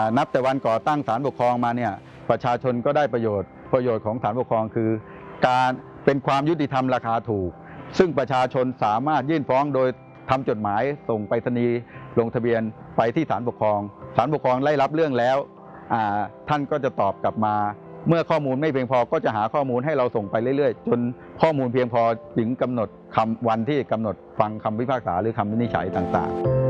นับแต่วันก่อตั้งศาลปกครองมาเนี่ยประชาชนก็ได้ประโยชน์ของศาลปกครองคือการเป็นความยุติธรรมราคาถูกซึ่งประชาชนสามารถยื่นฟ้องโดยทำจดหมายส่งไปรษณีย์ลงทะเบียนไปที่ศาลปกครองศาลปกครองได้รับเรื่องแล้วท่านก็จะตอบกลับมาเมื่อข้อมูลไม่เพียงพอก็จะหาข้อมูลให้เราส่งไปเรื่อยๆจนข้อมูลเพียงพอถึงกำหนดวันที่กำหนดฟังคำพิพากษาหรือคำวินิจฉัยต่างๆ